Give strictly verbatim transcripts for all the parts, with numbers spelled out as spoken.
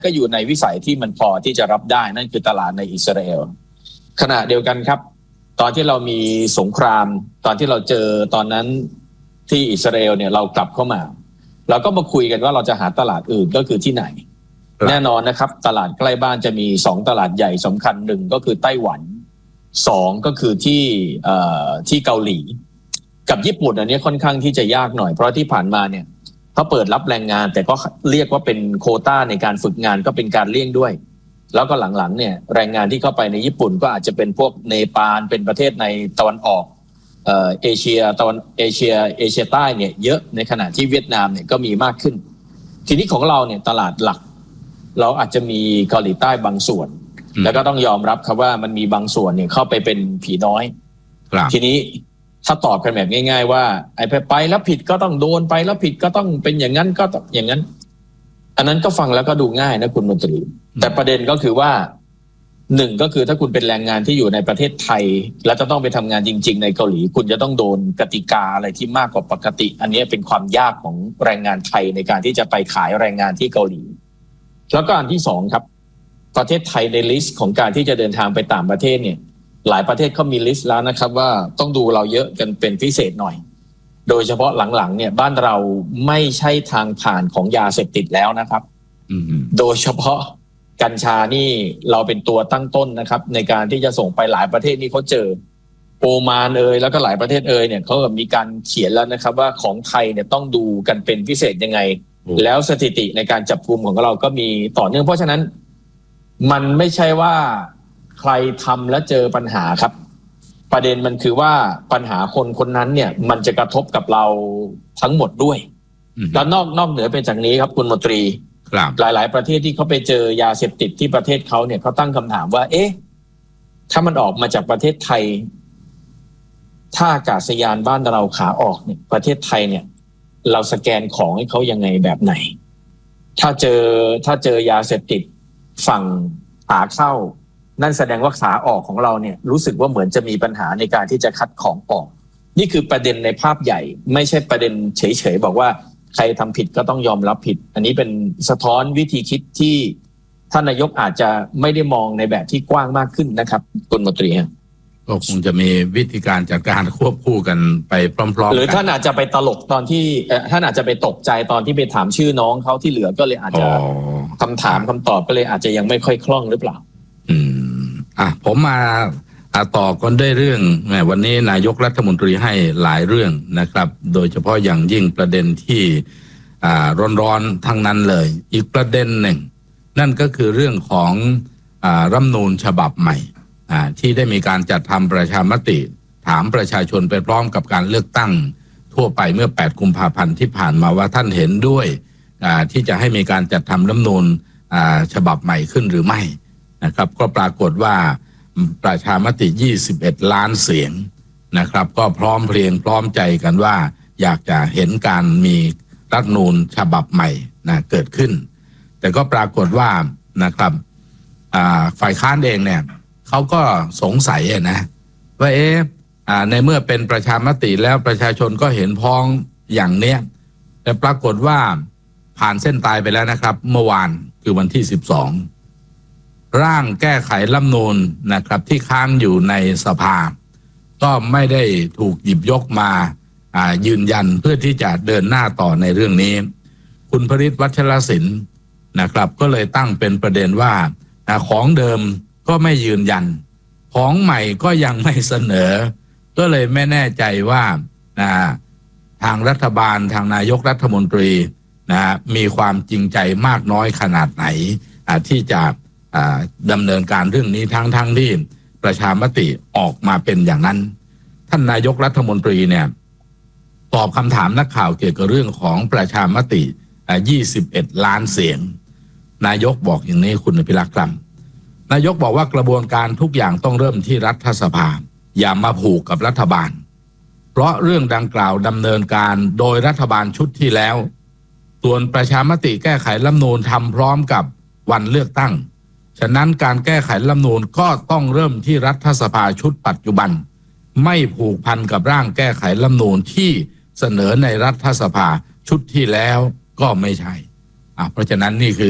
ก็อยู่ในวิสัยที่มันพอที่จะรับได้นั่นคือตลาดในอิสราเอลขณะเดียวกันครับตอนที่เรามีสงครามตอนที่เราเจอตอนนั้นที่อิสราเอลเนี่ยเรากลับเข้ามาเราก็มาคุยกันว่าเราจะหาตลาดอื่นก็คือที่ไหนแน่นอนนะครับตลาดใกล้บ้านจะมีสองตลาดใหญ่สำคัญหนึ่งก็คือไต้หวันสองก็คือที่เอ่อที่เกาหลีกับญี่ปุ่นอันนี้ค่อนข้างที่จะยากหน่อยเพราะที่ผ่านมาเนี่ยเขาเปิดรับแรงงานแต่ก็เรียกว่าเป็นโควต้าในการฝึกงานก็เป็นการเลี่ยงด้วยแล้วก็หลังๆเนี่ยแรงงานที่เข้าไปในญี่ปุ่นก็อาจจะเป็นพวกเนปาลเป็นประเทศในตะวันออกเอ่อเอเชียตะวันเอเชียเอเชียใต้เนี่ยเยอะในขณะที่เวียดนามเนี่ยก็มีมากขึ้นทีนี้ของเราเนี่ยตลาดหลักเราอาจจะมีเกาหลีใต้บางส่วนแล้วก็ต้องยอมรับครับว่ามันมีบางส่วนเนี่ยเข้าไปเป็นผีน้อยทีนี้ถ้าตอบกันแบบง่ายๆว่าไอ้ไปแล้วผิดก็ต้องโดนไปแล้วผิดก็ต้องเป็นอย่างนั้นก็อย่างนั้นอันนั้นก็ฟังแล้วก็ดูง่ายนะคุณมนตรีแต่ประเด็นก็คือว่าหนึ่งก็คือถ้าคุณเป็นแรงงานที่อยู่ในประเทศไทยแล้วจะต้องไปทำงานจริงๆในเกาหลีคุณจะต้องโดนกติกาอะไรที่มากกว่าปกติอันนี้เป็นความยากของแรงงานไทยในการที่จะไปขายแรงงานที่เกาหลีแล้วก็อันที่สองครับประเทศไทยในลิสต์ของการที่จะเดินทางไปต่างประเทศเนี่ยหลายประเทศเขามีลิสต์แล้วนะครับว่าต้องดูเราเยอะกันเป็นพิเศษหน่อยโดยเฉพาะหลังๆเนี่ยบ้านเราไม่ใช่ทางผ่านของยาเสพติดแล้วนะครับโดยเฉพาะกัญชานี่เราเป็นตัวตั้งต้นนะครับในการที่จะส่งไปหลายประเทศนี่เขาเจอโอมานเอยแล้วก็หลายประเทศเอยเนี่ยเขามีการเขียนแล้วนะครับว่าของไทยเนี่ยต้องดูกันเป็นพิเศษยังไงแล้วสถิติในการจับกุมของเราก็มีต่อเนื่องเพราะฉะนั้นมันไม่ใช่ว่าใครทำแล้วเจอปัญหาครับประเด็นมันคือว่าปัญหาคนคนนั้นเนี่ยมันจะกระทบกับเราทั้งหมดด้วยแล้วนอกนอกเหนือไปจากนี้ครับคุณมนตรีหลายๆประเทศที่เขาไปเจอยาเสพติดที่ประเทศเขาเนี่ยเขาตั้งคำถามว่าเอ๊ะถ้ามันออกมาจากประเทศไทยถ้าอากาศยานบ้านเราขาออกเนี่ยประเทศไทยเนี่ยเราสแกนของให้เขายังไงแบบไหนถ้าเจอถ้าเจอยาเสพติดฝั่งขาเข้านั่นแสดงว่าขาออกของเราเนี่ยรู้สึกว่าเหมือนจะมีปัญหาในการที่จะคัดของออกนี่คือประเด็นในภาพใหญ่ไม่ใช่ประเด็นเฉยๆบอกว่าใครทำผิดก็ต้องยอมรับผิดอันนี้เป็นสะท้อนวิธีคิดที่ท่านนายกอาจจะไม่ได้มองในแบบที่กว้างมากขึ้นนะครับคุณมนตรีก็คงจะมีวิธีการจัดการควบคู่กันไปพร้อมๆกันหรือท่านอาจจะไปตลกตอนที่ท่านอาจจะไปตกใจตอนที่ไปถามชื่อน้องเขาที่เหลือก็เลยอาจจะคำถามคำตอบก็เลยอาจจะยังไม่ค่อยคล่องหรือเปล่าอืมอ่ะผมมาต่อกันด้วยเรื่องวันนี้นายกรัฐมนตรีให้หลายเรื่องนะครับโดยเฉพาะอย่างยิ่งประเด็นที่อ่าร้อนๆทั้งนั้นเลยอีกประเด็นหนึ่งนั่นก็คือเรื่องของอ่ารัฐธรรมนูญฉบับใหม่อ่าที่ได้มีการจัดทำประชามติถามประชาชนไปพร้อมกับการเลือกตั้งทั่วไปเมื่อแปดกุมภาพันธ์ที่ผ่านมาว่าท่านเห็นด้วยอ่าที่จะให้มีการจัดทำรัฐธรรมนูญอ่าฉบับใหม่ขึ้นหรือไม่นะครับก็ปรากฏว่าประชามติยี่สิบเอ็ดล้านเสียงนะครับก็พร้อมเพรียงพร้อมใจกันว่าอยากจะเห็นการมีรัฐธรรมนูญฉบับใหม่นะเกิดขึ้นแต่ก็ปรากฏว่านะครับฝ่ายค้านเองเนี่ยเขาก็สงสัยนะว่าเอ๊ะในเมื่อเป็นประชามติแล้วประชาชนก็เห็นพ้องอย่างเนี้ยแต่ปรากฏว่าผ่านเส้นตายไปแล้วนะครับเมื่อวานคือวันที่สิบสองร่างแก้ไขรัฐธรรมนูญนะครับที่ค้างอยู่ในสภาก็ไม่ได้ถูกหยิบยกมายืนยันเพื่อที่จะเดินหน้าต่อในเรื่องนี้คุณพฤทธิ์วัชรศิลป์นะครับก็เลยตั้งเป็นประเด็นว่าของเดิมก็ไม่ยืนยันของใหม่ก็ยังไม่เสนอก็เลยไม่แน่ใจว่าทางรัฐบาลทางนายกรัฐมนตรีนะมีความจริงใจมากน้อยขนาดไหนที่จะดำเนินการเรื่องนี้ทั้งทั้งที่ประชามติออกมาเป็นอย่างนั้นท่านนายกรัฐมนตรีเนี่ยตอบคำถามนักข่าวเกี่ยวกับเรื่องของประชามติยี่สิบเอ็ดล้านเสียงนายกบอกอย่างนี้คุณอภิรักษ์ครับนายกบอกว่ากระบวนการทุกอย่างต้องเริ่มที่รัฐสภาอย่ามาผูกกับรัฐบาลเพราะเรื่องดังกล่าวดำเนินการโดยรัฐบาลชุดที่แล้วส่วนประชามติแก้ไขรัฐธรรมนูญทำพร้อมกับวันเลือกตั้งฉะนั้นการแก้ไขรัฐธรรมนูญก็ต้องเริ่มที่รัฐสภาชุดปัจจุบันไม่ผูกพันกับร่างแก้ไขรัฐธรรมนูญที่เสนอในรัฐสภาชุดที่แล้วก็ไม่ใช่อ่ะเพราะฉะนั้นนี่คือ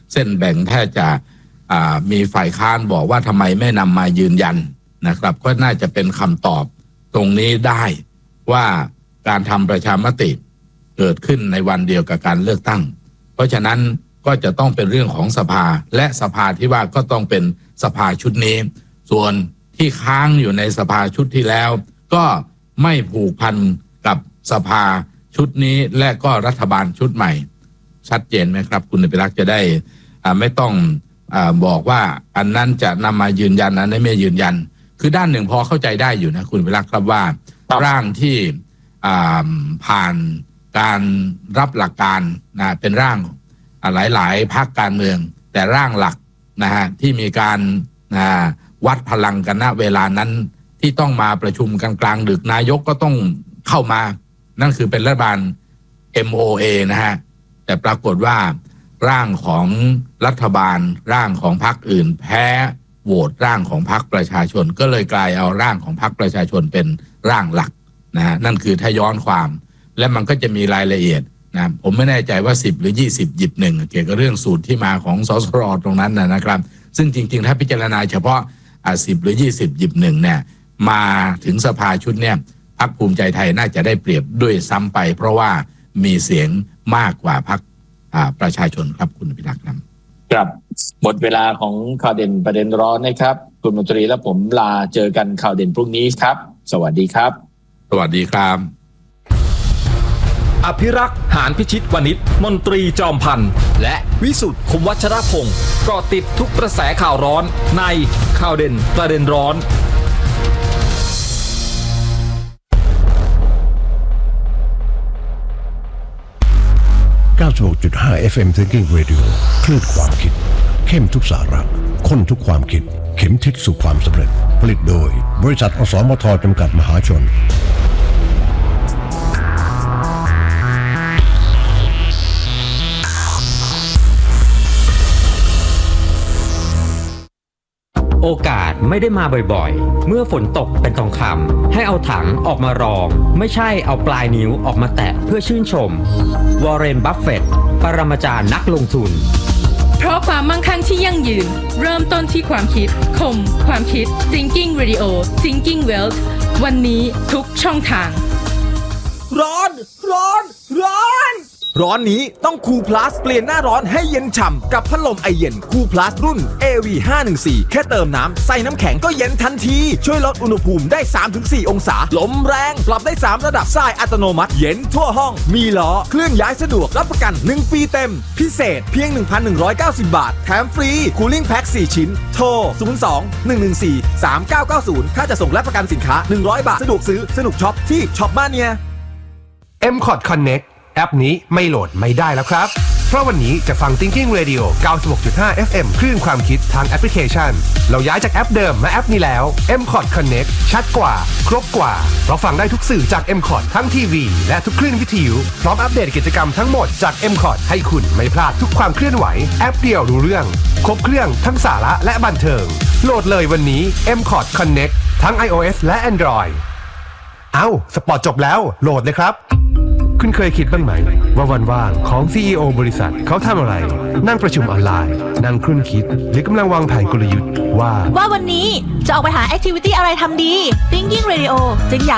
เส้นแบ่งแทบจะมีฝ่ายค้านบอกว่าทำไมไม่นำมายืนยันนะครับก็น่าจะเป็นคำตอบตรงนี้ได้ว่าการทำประชามติเกิดขึ้นในวันเดียวกับการเลือกตั้งเพราะฉะนั้นก็จะต้องเป็นเรื่องของสภาและสภาที่ว่าก็ต้องเป็นสภาชุดนี้ส่วนที่ค้างอยู่ในสภาชุดที่แล้วก็ไม่ผูกพันกับสภาชุดนี้และก็รัฐบาลชุดใหม่ชัดเจนไหมครับคุณอภิรักษ์จะได้ไม่ต้องอาบอกว่าอันนั้นจะนำมายืนยันอันนั้นไม่ยืนยันคือด้านหนึ่งพอเข้าใจได้อยู่นะคุณอภิรักษ์ครับว่าร่างที่ผ่านการรับหลักการนะเป็นร่างหลายๆพรรคการเมืองแต่ร่างหลักนะฮะที่มีการวัดพลังกันณเวลานั้นที่ต้องมาประชุมกันกลางดึกนายกก็ต้องเข้ามานั่นคือเป็นรัฐบาล เอ็ม โอ เอ นะฮะแต่ปรากฏว่าร่างของรัฐบาลร่างของพรรคอื่นแพ้โหวตร่างของพรรคประชาชนก็เลยกลายเอาร่างของพรรคประชาชนเป็นร่างหลักนะฮะนั่นคือถ้าย้อนความและมันก็จะมีรายละเอียดนะผมไม่แน่ใจว่าสิบหรือยี่สิบหยิบหนึ่งเกี่ยวกับเรื่องสูตรที่มาของสสรตรงนั้นนะครับซึ่งจริงๆถ้าพิจารณาเฉพาะอ่ะสิบหรือยี่สิบหยิบหนึ่งเนี่ยมาถึงสภาชุดเนี่ยพรรคภูมิใจไทยน่าจะได้เปรียบด้วยซ้ำไปเพราะว่ามีเสียงมากกว่าพรรคประชาชนครับคุณอภิรักษ์ครับครับหมดเวลาของข่าวเด่นประเด็นร้อนนะครับคุณมนตรีและผมลาเจอกันข่าวเด่นพรุ่งนี้ครับสวัสดีครับสวัสดีครับอภิรักษ์หานพิชิตวณิชมนตรีจอมพันธ์และวิสุทธิ์คมวัชรพงศ์ก็ติดทุกกระแสข่าวร้อนในข่าวเด่นประเด็นร้อนเก้าสิบหกจุดห้า เอฟ เอ็ม Thinking Radio คลื่นความคิดเข้มทุกสาระข้นทุกความคิดเข็มทิศสู่ความสำเร็จผลิตโดยบริษัทอสมทจำกัดมหาชนโอกาสไม่ได้มาบ่อยๆเมื่อฝนตกเป็นทองคำให้เอาถังออกมารองไม่ใช่เอาปลายนิ้วออกมาแตะเพื่อชื่นชมวอร์เรน บัฟเฟตต์ปรมาจารย์นักลงทุนเพราะความมั่งคั่งที่ยั่งยืนเริ่มต้นที่ความคิดคมความคิด Thinking Radio Thinking Wealth วันนี้ทุกช่องทางร้อนร้อนร้อนร้อนนี้ต้องคูลพลัสเปลี่ยนหน้าร้อนให้เย็นฉ่ำกับพัดลมไอเย็นคูลพลัสรุ่น เอ วี ห้าหนึ่งสี่ แค่เติมน้ำใส่น้ำแข็งก็เย็นทันทีช่วยลดอุณหภูมิได้ สามถึงสี่ องศาลมแรงปรับได้สามระดับทรายอัตโนมัติเย็นทั่วห้องมีล้อเคลื่อนย้ายสะดวกรับประกันหนึ่งปีเต็มพิเศษเพียง หนึ่งพันหนึ่งร้อยเก้าสิบ บาทแถมฟรีคูลิ่งแพ็คสี่ชิ้นโทรศูนย์ สอง หนึ่ง หนึ่ง สี่ สาม เก้า เก้า ศูนย์ค่าจะส่งและประกันสินค้าหนึ่งร้อยบาทสะดวกซื้อสนุกช็อปที่ช็อปมาเนียเอ็ม คอร์ด Connectแอปนี้ไม่โหลดไม่ได้แล้วครับเพราะวันนี้จะฟัง Thinking Radio เก้าสิบหกจุดห้า เอฟ เอ็ม คลื่นความคิดทางแอปพลิเคชันเราย้ายจากแอปเดิมมาแอปนี้แล้ว เอ็ม คอร์ด Connect ชัดกว่าครบกว่าเพราะฟังได้ทุกสื่อจาก เอ็ม คอร์ด ทั้งทีวีและทุกคลื่นวิทยุพร้อมอัปเดตกิจกรรมทั้งหมดจาก เอ็ม คอร์ด ให้คุณไม่พลาดทุกความเคลื่อนไหวแอปเดียวรู้เรื่องครบเครื่องทั้งสาระและบันเทิงโหลดเลยวันนี้ เอ็ม คอร์ด Connect ทั้ง iOS และ Android เอ้าสปอร์ตจบแล้วโหลดเลยครับคุณเคยคิดบ้างไหมว่าวันว่างของ ซี อี โอ บริษัทเขาทำอะไรนั่งประชุมออนไลน์นั่งครุ่นคิดหรือกำลังวางแผนกลยุทธ์ว่าว่าวันนี้จะออกไปหาแอคทิวิตี้อะไรทำดี Thinking Radio จึงอยาก